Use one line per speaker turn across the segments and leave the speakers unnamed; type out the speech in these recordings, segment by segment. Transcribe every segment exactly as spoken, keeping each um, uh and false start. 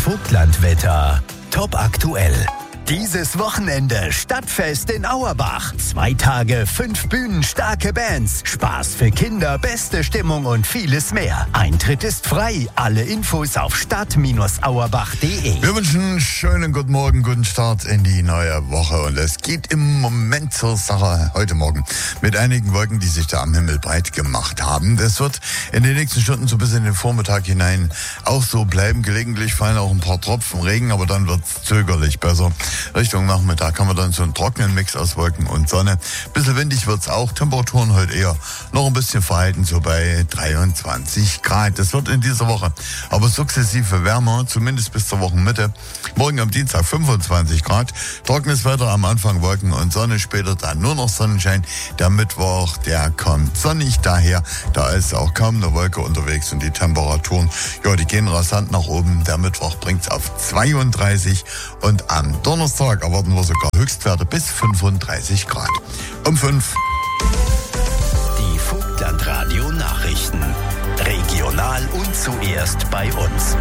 Vogtlandwetter. Top aktuell. Dieses Wochenende Stadtfest in Auerbach. Zwei Tage, fünf Bühnen, starke Bands, Spaß für Kinder, beste Stimmung und vieles mehr. Eintritt ist frei. Alle Infos auf stadt Auerbach punkt de.
Wir wünschen einen schönen guten Morgen, guten Start in die neue Woche. Und es geht im Moment zur Sache heute Morgen mit einigen Wolken, die sich da am Himmel breit gemacht haben. Das wird in den nächsten Stunden so bis in den Vormittag hinein auch so bleiben. Gelegentlich fallen auch ein paar Tropfen Regen, aber dann wird es zögerlich besser. Richtung Nachmittag haben wir dann so einen trockenen Mix aus Wolken und Sonne. Bisschen windig wird's auch. Temperaturen heute eher noch ein bisschen verhalten, so bei dreiundzwanzig Grad. Das wird in dieser Woche aber sukzessive wärmer, zumindest bis zur Wochenmitte. Morgen am Dienstag fünfundzwanzig Grad. Trockenes Wetter am Anfang, Wolken und Sonne. Später dann nur noch Sonnenschein. Der Mittwoch, der kommt sonnig daher. Da ist auch kaum eine Wolke unterwegs und die Temperaturen, ja, die gehen rasant nach oben. Der Mittwoch bringt's auf zweiunddreißig und am Donnerstag Donnerstag erwarten wir sogar Höchstwerte bis fünfunddreißig Grad. Um fünf.
Die Vogtlandradio Nachrichten. Regional und zuerst bei uns.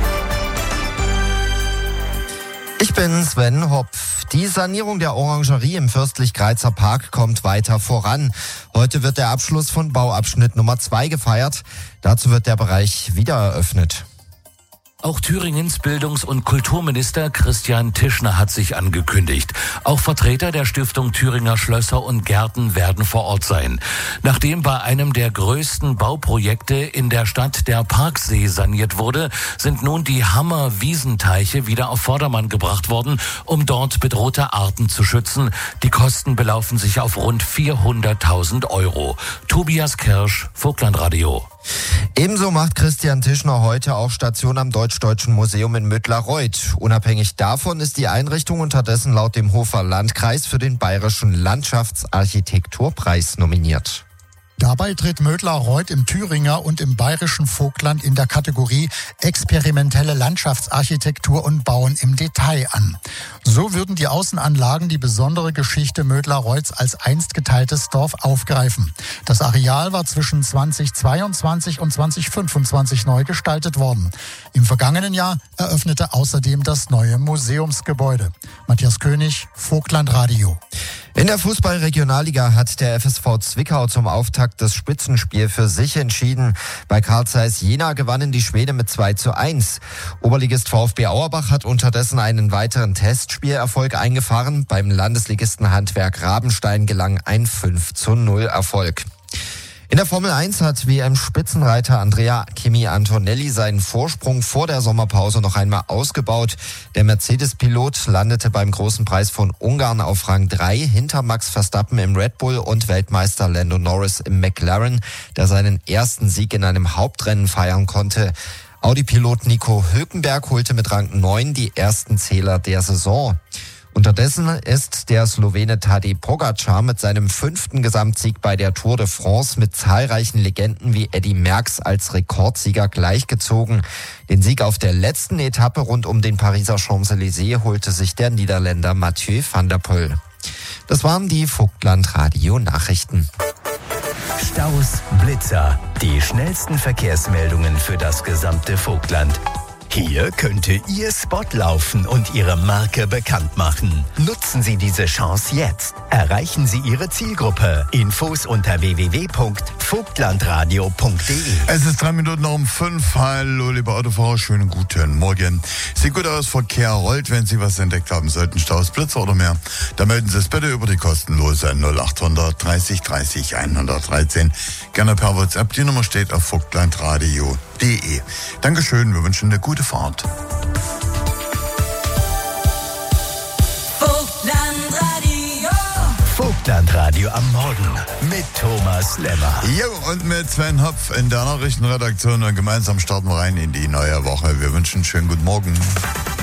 Ich bin Sven Hopf. Die Sanierung der Orangerie im Fürstlich-Greizer Park kommt weiter voran. Heute wird der Abschluss von Bauabschnitt Nummer zwei gefeiert. Dazu wird der Bereich wieder eröffnet.
Auch Thüringens Bildungs- und Kulturminister Christian Tischner hat sich angekündigt. Auch Vertreter der Stiftung Thüringer Schlösser und Gärten werden vor Ort sein. Nachdem bei einem der größten Bauprojekte in der Stadt der Parksee saniert wurde, sind nun die Hammer-Wiesenteiche wieder auf Vordermann gebracht worden, um dort bedrohte Arten zu schützen. Die Kosten belaufen sich auf rund vierhunderttausend Euro. Tobias Kirsch, Vogtlandradio.
Ebenso macht Christian Tischner heute auch Station am Deutsch-Deutschen Museum in Müttlerreuth. Unabhängig davon ist die Einrichtung unterdessen laut dem Hofer Landkreis für den Bayerischen Landschaftsarchitekturpreis nominiert.
Dabei tritt Mödlarreuth im Thüringer und im bayerischen Vogtland in der Kategorie experimentelle Landschaftsarchitektur und Bauen im Detail an. So würden die Außenanlagen die besondere Geschichte Mödlarreuths als einst geteiltes Dorf aufgreifen. Das Areal war zwischen zweitausendzweiundzwanzig und zweitausendfünfundzwanzig neu gestaltet worden. Im vergangenen Jahr eröffnete außerdem das neue Museumsgebäude. Matthias König, Vogtlandradio.
In der Fußball-Regionalliga hat der F S V Zwickau zum Auftakt das Spitzenspiel für sich entschieden. Bei Carl Zeiss Jena gewannen die Schweden mit zwei zu eins. Oberligist VfB Auerbach hat unterdessen einen weiteren Testspielerfolg eingefahren. Beim Landesligisten Handwerk Rabenstein gelang ein fünf zu null Erfolg. In der Formel eins hat W M-Spitzenreiter Andrea Kimi Antonelli seinen Vorsprung vor der Sommerpause noch einmal ausgebaut. Der Mercedes-Pilot landete beim Großen Preis von Ungarn auf Rang drei hinter Max Verstappen im Red Bull und Weltmeister Lando Norris im McLaren, der seinen ersten Sieg in einem Hauptrennen feiern konnte. Audi-Pilot Nico Hülkenberg holte mit Rang neun die ersten Zähler der Saison. Unterdessen ist der Slowene Tadej Pogačar mit seinem fünften Gesamtsieg bei der Tour de France mit zahlreichen Legenden wie Eddy Merckx als Rekordsieger gleichgezogen. Den Sieg auf der letzten Etappe rund um den Pariser Champs-Élysées holte sich der Niederländer Mathieu van der Poel. Das waren die Vogtlandradio-Nachrichten.
Staus, Blitzer, die schnellsten Verkehrsmeldungen für das gesamte Vogtland. Hier könnte Ihr Spot laufen und Ihre Marke bekannt machen. Nutzen Sie diese Chance jetzt. Erreichen Sie Ihre Zielgruppe. Infos unter w w w punkt vogtlandradio punkt de.
Es ist drei Minuten nach um fünf. Hallo, liebe Autofahrer, schönen guten Morgen. Sieht gut aus, Verkehr rollt. Wenn Sie was entdeckt haben sollten, Staus, Blitzer oder mehr, dann melden Sie es bitte über die kostenlose null achthundert dreißig dreißig hundertdreizehn. Gerne per WhatsApp. Die Nummer steht auf vogtlandradio punkt de. Dankeschön, wir wünschen eine gute Fahrt.
Vogtlandradio. Vogtlandradio am Morgen mit Thomas Lemmer.
Jo, und mit Sven Hopf in der Nachrichtenredaktion. Und gemeinsam starten wir rein in die neue Woche. Wir wünschen einen schönen guten Morgen.